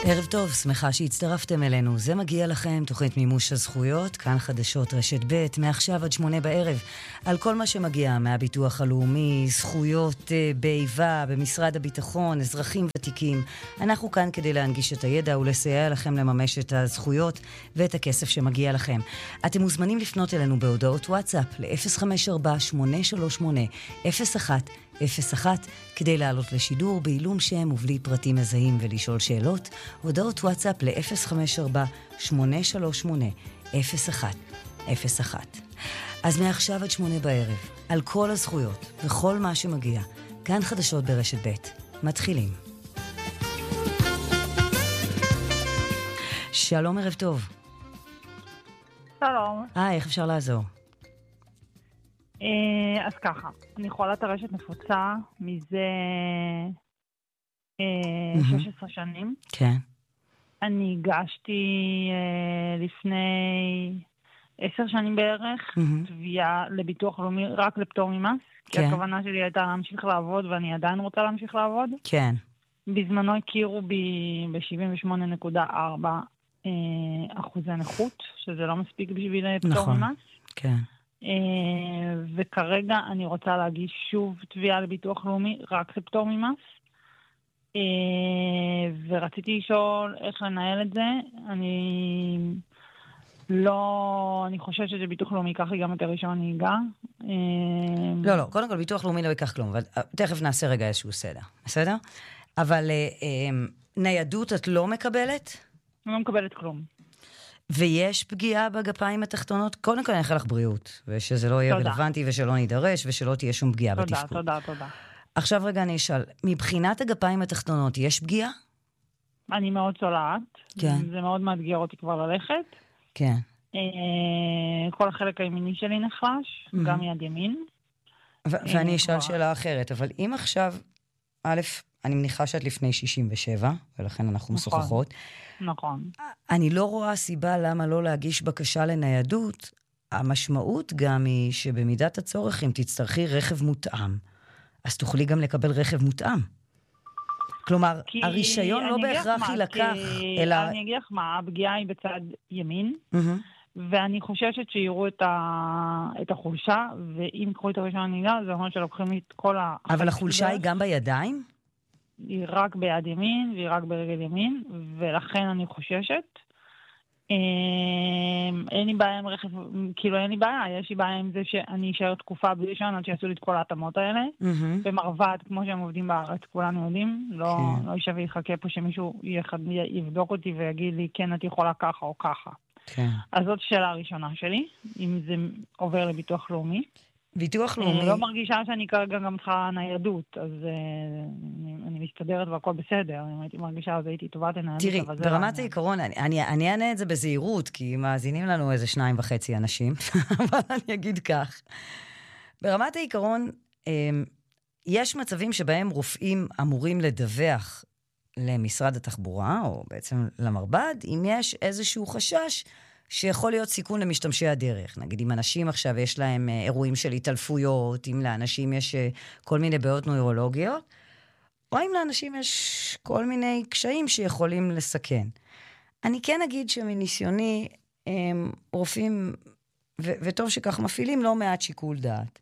ערב טוב, שמחה שהצטרפתם אלינו. זה מגיע לכם, תוכנית מימוש הזכויות, כאן חדשות רשת ב', מעכשיו עד 8 בערב. על כל מה שמגיע מהביטוח הלאומי, זכויות באיבה, במשרד הביטחון, אזרחים ותיקים. אנחנו כאן כדי להנגיש את הידע ולסייע לכם לממש את הזכויות ואת הכסף שמגיע לכם. אתם מוזמנים לפנות אלינו בהודעות וואטסאפ ל-054-838-0101 כדי לעלות לשידור בעילום שם ובלי פרטים מזהים ולשאול שאלות. הודעות וואטסאפ ל-054-838-0101. אז מעכשיו עד 8 בערב, על כל הזכויות וכל מה שמגיע, כאן חדשות ברשת ב'. מתחילים. שלום, ערב טוב. שלום. איך אפשר לעזור? אז ככה, אני חולת הרשת נפוצה מזה 16 שנים. כן. אני הגשתי לפני 10 שנים בערך תביעה לביטוח לאומי רק לפטור ממס, כי הכוונה שלי הייתה להמשיך לעבוד ואני עדיין רוצה להמשיך לעבוד. כן. בזמנו הכירו בי ב-78.4 אחוזי נכות, שזה לא מספיק בשביל פטור ממס. כן. וכרגע אני רוצה להגיש שוב תביעה לביטוח לאומי רק לפטור ממס. ורציתי לשאול איך לנהל את זה. אני חושבת שזה ביטוח לאומי ייקח לי גם את הרישיון נהיגה. לא, קודם כל ביטוח לאומי לא ייקח כלום, אבל תכף נעשה רגע איזשהו סדר, בסדר? אבל ניידות את לא מקבלת? אני לא מקבלת כלום. ויש פגיעה בגפיים התחתונות? קודם כל אני אאחל לך בריאות, ושזה לא יהיה רלוונטי ושלא נידרש, ושלא תהיה שום פגיעה בתפקוד. תודה. עכשיו רגע אני אשאל, מבחינת הגפיים התחתונות יש פגיעה? אני מאוד צולעת. כן. זה מאוד מאתגר אותי כבר ללכת. כן. כל החלק הימיני שלי נחלש, גם יד ימין. ואני אשאל שאלה אחרת, אבל אם עכשיו, א', אני מניחה שאת לפני 67, ולכן אנחנו משוחחות. נכון. אני לא רואה סיבה למה לא להגיש בקשה לניידות. המשמעות גם היא שבמידת הצורך, אם תצטרכי רכב מותאם, אז תוכלי גם לקבל רכב מותאם. כלומר, הרישיון לא בהכרח יילקח, אלא... אני אגיד לך מה, הפגיעה היא בצד ימין, ואני חוששת שיראו את החולשה, ואם קחו את הרישיון הנהיגה, זה אומר שלוקחים לי את כל אבל החולשה היא גם בידיים? היא רק ביד ימין, והיא רק ברגל ימין, ולכן אני חוששת. אין לי בעיה עם רכב, כאילו אין לי בעיה, יש לי בעיה עם זה שאני אשאר תקופה בלי רישיון עד שיעשו לי את כל ההתאמות האלה. במרבד, כמו שהם עובדים בארץ, כולנו יודעים, לא יישב ויחכה פה שמישהו יבדוק אותי ויגיד לי, כן, את יכולה ככה או ככה. אז זאת שאלה הראשונה שלי, אם זה עובר לביטוח לאומי. ביטוח לאומי... לא מרגישה שאני כרגע גם צריכה ניידות, אז אני מסתדרת והכל בסדר. אם הייתי מרגישה, אז הייתי טובת הניידות. תראי, ברמת העיקרון, אני אענה את זה בזהירות, כי מאזינים לנו איזה 2.5 אנשים, אבל אני אגיד כך. ברמת העיקרון, יש מצבים שבהם רופאים אמורים לדווח למשרד התחבורה, או בעצם למרבד, אם יש איזשהו חשש שיכול להיות סיכון למשתמשי הדרך. נגיד, אם אנשים עכשיו יש להם אירועים של התעלפויות, אם לאנשים יש כל מיני בעיות נוירולוגיות, או אם לאנשים יש כל מיני קשיים שיכולים לסכן. אני כן אגיד שמניסיוני, רופאים, וטוב שכך מפעילים, לא מעט שיקול דעת.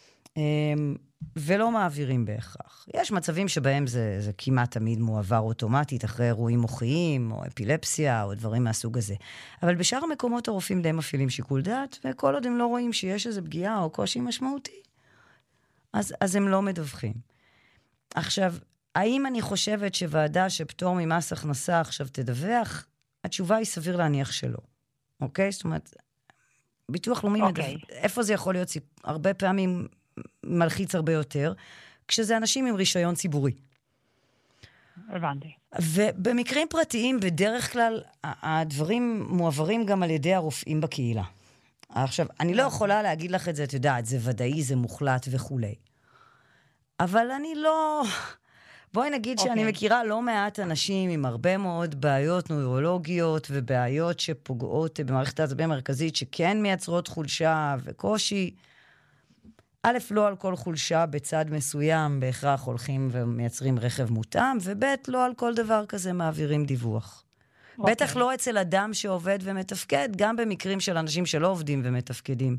ולא מעבירים בהכרח. יש מצבים שבהם זה כמעט תמיד מועבר אוטומטית, אחרי אירועים מוחיים, או אפילפסיה, או דברים מהסוג הזה. אבל בשאר המקומות הרופאים די מפעילים שיקול דעת, וכל עוד הם לא רואים שיש איזו פגיעה או קושי משמעותי, אז הם לא מדווחים. עכשיו, האם אני חושבת שוועדה שפטור ממס הכנסה עכשיו תדווח? התשובה היא סביר להניח שלא. אוקיי? זאת אומרת, ביטוח לאומי מדווח. איפה זה יכול להיות? הרבה פעמים מלחיץ הרבה יותר, כשזה אנשים עם רישיון ציבורי. הבנתי. ובמקרים פרטיים, בדרך כלל, הדברים מועברים גם על ידי הרופאים בקהילה. עכשיו, אני לא יכולה להגיד לך את זה, את יודעת, זה ודאי, זה מוחלט וכו'. אבל אני לא... בואי נגיד שאני מכירה לא מעט אנשים עם הרבה מאוד בעיות נוירולוגיות ובעיות שפוגעות במערכת העצבים המרכזית, שכן מייצרות חולשה וקושי. א', לא על כל חולשה בצד מסוים בהכרח הולכים ומייצרים רכב מותאם, וב', לא על כל דבר כזה מעבירים דיווח. בטח לא אצל אדם שעובד ומתפקד, גם במקרים של אנשים שלא עובדים ומתפקדים.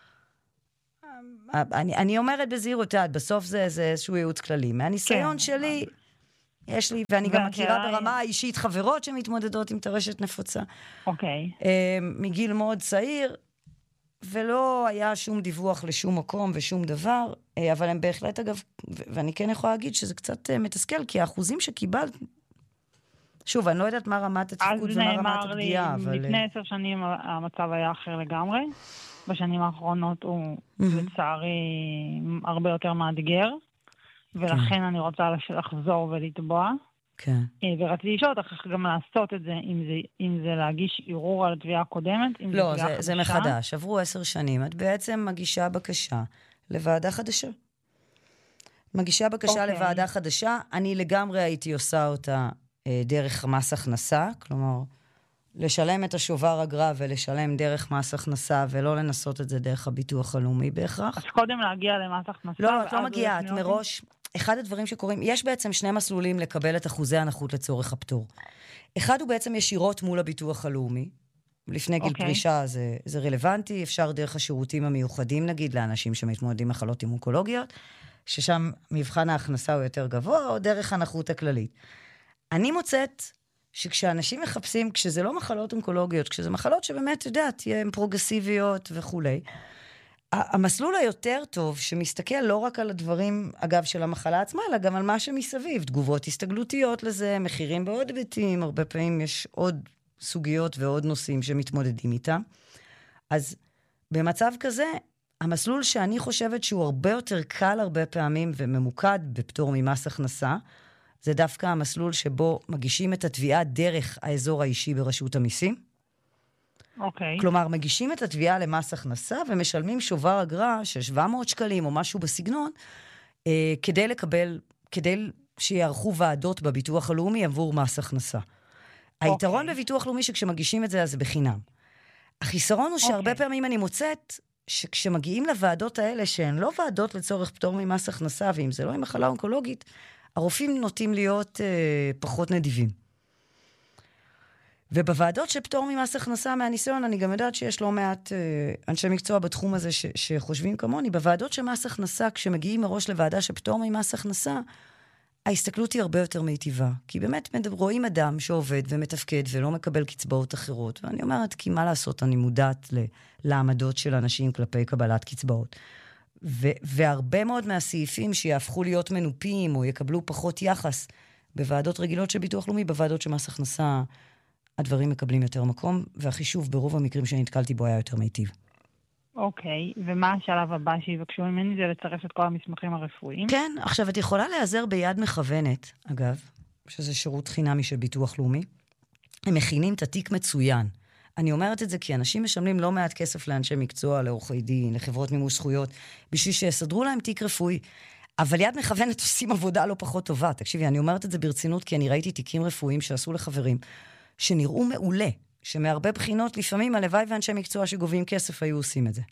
אני אומרת בזהירות, בסוף זה איזשהו ייעוץ כללי. מהניסיון שלי, יש לי, ואני גם מכירה ברמה האישית חברות שמתמודדות עם טרשת נפוצה. אוקיי. מגיל מאוד צעיר, ולא היה שום דיווח לשום מקום ושום דבר, אבל הם בהחלט, אגב, ואני כן יכולה להגיד שזה קצת מתסכל, כי האחוזים שקיבלת, שוב, אני לא יודעת מה רמת התפקוד ומה רמת הפגיעה, אבל... לפני 10 שנים המצב היה אחר לגמרי. בשנים האחרונות הוא, לצערי, הרבה יותר מאתגר, ולכן אני רוצה לחזור ולתבוע. כן. ורציתי לשאול אותך גם לעשות את זה, אם זה להגיש ערעור על התביעה הקודמת. לא, זה מחדש. עברו 10 שנים. את בעצם מגישה בקשה לוועדה חדשה. מגישה בקשה לוועדה חדשה. אני לגמרי הייתי עושה אותה דרך מס הכנסה, כלומר, לשלם את השובר אגרה ולשלם דרך מס הכנסה, ולא לנסות את זה דרך הביטוח הלאומי בהכרח. אז קודם להגיע למס הכנסה. לא, את לא מגיעה, את מראש. אחד הדברים שקורים, יש בעצם 2 מסלולים לקבל את אחוזי הנכות לצורך הפטור. אחד הוא בעצם ישירות מול הביטוח הלאומי. לפני גיל פרישה זה רלוונטי, אפשר דרך השירותים המיוחדים, נגיד, לאנשים שמתמודדים מחלות אונקולוגיות, ששם מבחן ההכנסה הוא יותר גבוה, או דרך הנכות הכללית. אני מוצאת שכשאנשים מחפשים, כשזה לא מחלות אונקולוגיות, כשזה מחלות שבאמת, יודעת, הן פרוגרסיביות וכו', המסלול היותר טוב, שמסתכל לא רק על הדברים, אגב, של המחלה עצמה, אלא גם על מה שמסביב, תגובות הסתגלותיות לזה, מחירים בעוד היבטים, הרבה פעמים יש עוד סוגיות ועוד נושאים שמתמודדים איתם. אז במצב כזה, המסלול שאני חושבת שהוא הרבה יותר קל הרבה פעמים וממוקד בפטור ממס הכנסה, זה דווקא המסלול שבו מגישים את התביעה דרך האזור האישי ברשות המיסים. אוקיי. כלומר, מגישים את התביעה למס הכנסה ומשלמים שובר אגרה של 700 שקלים או משהו בסגנון, כדי שיערכו ועדות בביטוח הלאומי עבור מס הכנסה. היתרון בביטוח לאומי שכשמגישים את זה, אז זה בחינם. החיסרון הוא שהרבה פעמים אני מוצאת שכשמגיעים לוועדות האלה, שהן לא ועדות לצורך פטור ממס הכנסה, ואם זה לא עם מחלה אונקולוגית, הרופאים נוטים להיות פחות נדיבים. ובוועדות שפטור ממס הכנסה מהניסיון, אני גם יודעת שיש לא מעט אנשי מקצוע בתחום הזה שחושבים כמוני, בוועדות שמס הכנסה, כשמגיעים מראש לוועדה שפטור ממס הכנסה, ההסתכלות היא הרבה יותר מיטיבה. כי באמת רואים אדם שעובד ומתפקד ולא מקבל קצבאות אחרות. ואני אומרת, כי מה לעשות, אני מודעת לעמדות של אנשים כלפי קבלת קצבאות. והרבה מאוד מהסעיפים שיהפכו להיות מנופים או יקבלו פחות יחס בוועדות רגילות של ביטוח לאומי, בוועדות שמס הכנסה הדברים מקבלים יותר מקום, והחישוב ברוב המקרים שנתקלתי בו היה יותר מיטיב. אוקיי, ומה השלב הבא שיבקשו ממני זה לצרף את כל המסמכים הרפואיים? כן, עכשיו את יכולה להיעזר ביד מכוונת, אגב, שזה שירות חינמי של ביטוח לאומי. הם מכינים את התיק מצוין. אני אומרת את זה כי אנשים משלמים לא מעט כסף לאנשי מקצוע, לעורכי דין, לחברות מימוש זכויות, בשביל שיסדרו להם תיק רפואי. אבל יד מכוונת עושים עבודה לא פחות טובה. תקשיבי, אני אומרת את זה ברצינות, כי אני ראיתי תיקים רפואיים שעשו לחברים, שנראו מעולה, שמהרבה בחינות, לפעמים הלוואי ואנשי מקצוע שגובים כסף היו עושים את זה.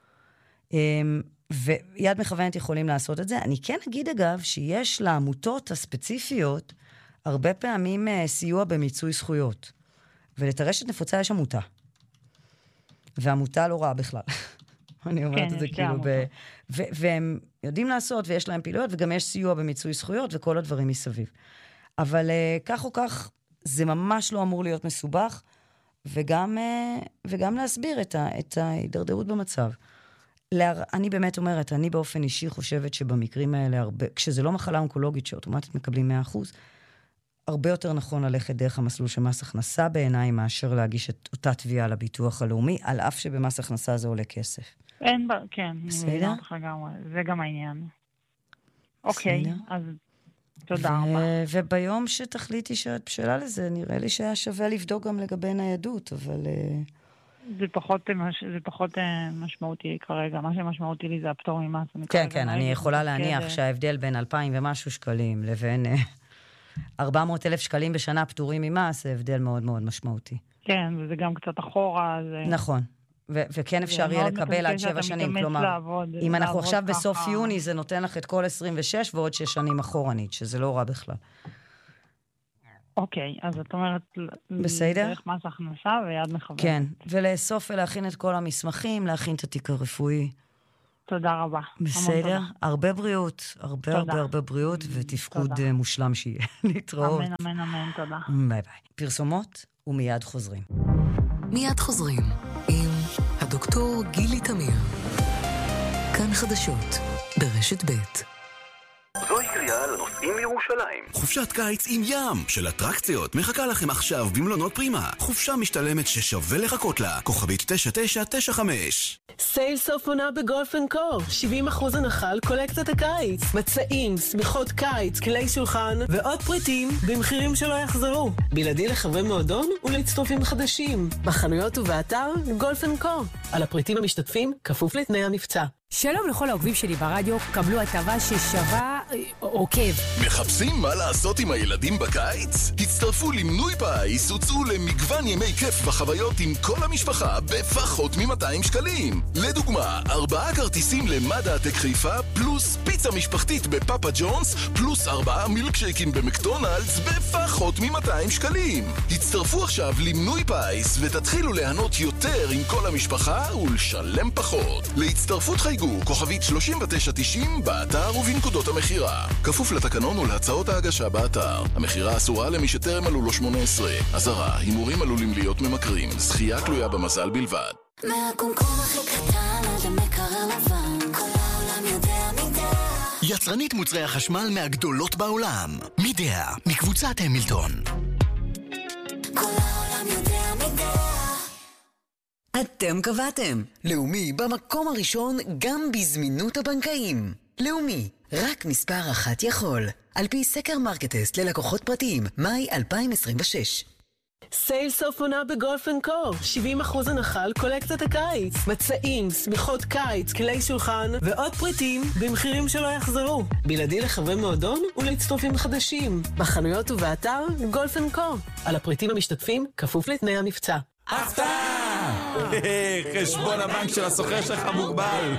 ויד מכוונת יכולים לעשות את זה. אני כן אגיד אגב, שיש לעמותות הספציפיות, הרבה פעמים סיוע במיצוי זכויות. ולטרשת נפוצה יש עמותה. ועמותה לא רעה בכלל. אני אומרת את זה כאילו והם יודעים לעשות, ויש להם פעילויות, וגם יש סיוע במיצוי זכויות, וכל הדברים מסביב. אבל כך או כך, זה ממש לא אמור להיות מסובך, וגם להסביר את ההידרדרות במצב. אני באמת אומרת, אני באופן אישי חושבת שבמקרים האלה, כשזה לא מחלה אונקולוגית שאוטומטית מקבלים 100%, הרבה יותר נכון ללכת דרך המסלול של מס הכנסה בעיניי, מאשר להגיש את אותה תביעה לביטוח הלאומי, על אף שבמס הכנסה זה עולה כסף. כן, בסדר? זה גם העניין. אוקיי, אז תודה רבה. וביום שתחליטי שאת בשלה לזה, נראה לי שהיה שווה לבדוק גם לגבי ניידות, אבל... זה פחות משמעותי כרגע. מה שמשמעותי לי זה הפטור ממס. כן, אני יכולה להניח שההבדל בין 2,000 ומשהו שקלים לבין 400,000 שקלים בשנה פטורים ממס, זה הבדל מאוד מאוד משמעותי. כן, וזה גם קצת אחורה. נכון. וכן אפשר יהיה לקבל עד 7 שנים. כלומר, אם אנחנו עכשיו בסוף יוני, זה נותן לך את כל 26 ועוד 6 שנים אחורנית, שזה לא רע בכלל. אוקיי, אז את אומרת, בסדר? דרך מס הכנסה ויד מכוונת. כן, ולאסוף ולהכין את כל המסמכים, להכין את התיק הרפואי. תודה רבה. בסדר? הרבה בריאות, הרבה בריאות, ותפקוד מושלם שיהיה. להתראות. אמן, תודה. ביי ביי. פרסומות, ומיד חוזרים. מיד חוזרים עם הדוקטור גילי תמיר. כאן חדשות, ברשת ב'. זוהי קריאה לנוסעים מירושלים. חופשת קיץ עם ים של אטרקציות מחכה לכם עכשיו במלונות פרימה. חופשה משתלמת ששווה לחכות לה. כוכבית 9995. סייל סוף עונה בגולף אנד קור. 70% הנחה על קולקציית הקיץ. מצעים, שמיכות קיץ, כלי שולחן ועוד פריטים במחירים שלא יחזרו. בלעדי לחברי מועדון ולהצטרפים חדשים. בחנויות ובאתר גולף אנד קור. על הפריטים המשתתפים כפוף לתנאי המבצע. שלום לכל העוקבים שלי ברדיו, קבלו הטבה ששווה עוקב. מחפשים מה לעשות עם הילדים בקיץ? הצטרפו למנוי פיס, הוצאו למגוון ימי כיף וחוויות עם כל המשפחה בפחות מ-200 שקלים. לדוגמה, 4 כרטיסים למדע טק חיפה, פלוס פיצה משפחתית בפאפה ג'ונס, פלוס 4 מילקשייקים במקדונלדס בפחות מ-200 שקלים. הצטרפו עכשיו למנוי פיס ותתחילו ליהנות יותר עם כל המשפחה ולשלם פחות. להצטרפות חייגו כוכבית 3990 באתר ובנקודות המחירה. כפוף לתקנון ולהצעות ההגשה באתר. המחירה אסורה למי שטרם מלאו לו 18. אזהרה, הימורים עלולים להיות ממכרים. זכייה תלויה במזל בלבד. מהקומקום הכי קטן עד המקרר לבן, כל העולם יודע מידע. יצרנית מוצרי החשמל מהגדולות בעולם. מידע, מקבוצת המילטון. כל העולם יודע מידע. אתם קבעתם. לאומי במקום הראשון גם בזמינות הבנקאים. לאומי, רק מספר אחת יכול. על פי סקר מרקטסט ללקוחות פרטיים, מאי 2026. סייל סוף עונה בגולף אנד קור. 70% הנחה על קולקציית הקיץ. מצעים, שמיכות קיץ, כלי שולחן ועוד פריטים במחירים שלא יחזרו. בלעדי לחברי מועדון ולהצטרפים חדשים. בחנויות ובאתר גולף אנד קור. על הפריטים המשתתפים כפוף לתנאי המבצע. הפתעה! חשבון הבנק של הסוחר שלך מוגבל.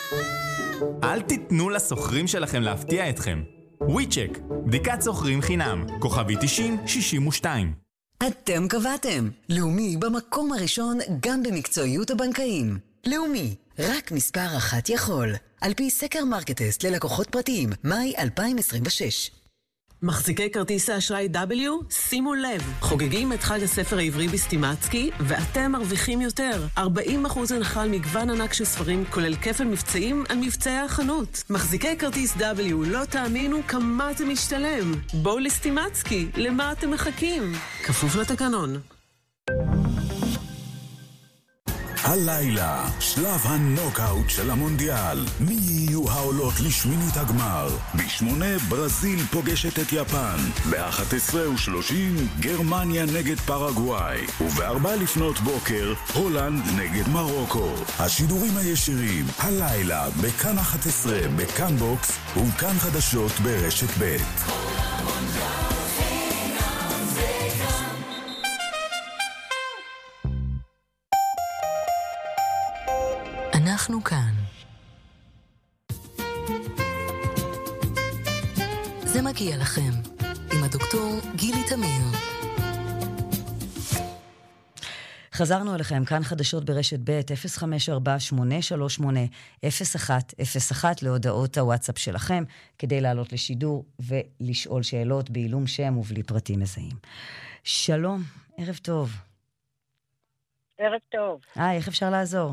אל תיתנו לסוחרים שלכם להפתיע אתכם. וויצ'ק, בדיקת סוחרים חינם, כוכבי 9062. אתם קבעתם. לאומי במקום הראשון גם במקצועיות הבנקאים. לאומי, רק מספר אחת יכול. על פי סקר מרקטסט ללקוחות פרטיים, מאי 2026. מחזיקי כרטיס האשראי W, שימו לב, חוגגים את חג הספר העברי בסטימצקי, ואתם מרוויחים יותר. 40% הנחה על מגוון ענק של ספרים, כולל כפל מבצעים על מבצעי החנות. מחזיקי כרטיס W, לא תאמינו כמה אתם משתלם. בואו לסטימצקי, למה אתם מחכים? כפוף לתקנון. הלילה, שלב הנוקאוט של המונדיאל. מי יהיו העולות לשמינית הגמר? ב8 ברזיל פוגשת את יפן. ב11:30 גרמניה נגד פרגוואי. וב4 לפנות בוקר הולנד נגד מרוקו. השידורים הישירים, הלילה, בכאן 11, בכאן בוקס ובכאן חדשות ברשת ב'. אנחנו כאן. זה מגיע לכם עם הדוקטור גילי תמיר. חזרנו אליכם, כאן חדשות ברשת ב' 054-838-0101 להודעות הוואטסאפ שלכם, כדי לעלות לשידור ולשאול שאלות בעילום שם ובלי פרטים מזהים. שלום, ערב טוב. ערב טוב. איך אפשר לעזור?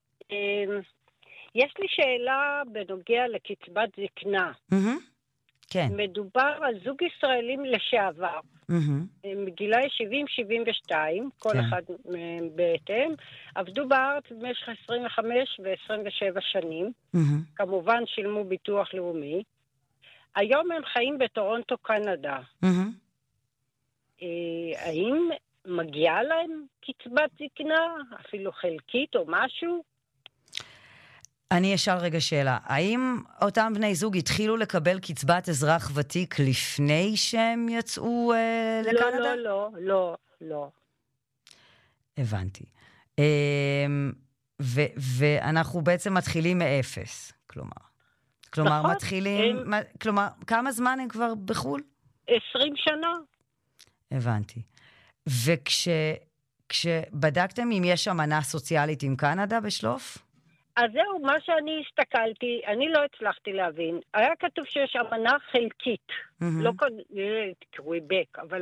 יש לי שאלה בנוגע לקצבת זקנה. כן. מדובר על זוג ישראלים לשעבר. מגילי 70-72, כל אחד בהתאם, עבדו בארץ במשך 25 ו-27 שנים. כמובן שילמו ביטוח לאומי. היום הם חיים בטורונטו, קנדה. האם מגיעה להם קצבת זקנה, אפילו חלקית או משהו? אני אשאל רגע שאלה. האם אותם בני זוג התחילו לקבל קצבת אזרח ותיק לפני שהם יצאו לקנדה? לא. הבנתי. ואנחנו בעצם מתחילים מאפס, כלומר, מתחילים... כלומר, כמה זמן הם כבר בחול? 20 שנה. הבנתי. וכשבדקתם אם יש אמנה סוציאלית עם קנדה בשלוף? אז זהו, מה שאני הסתכלתי, אני לא הצלחתי להבין. היה כתוב שיש אמנה חלקית. לא קוויבק, אבל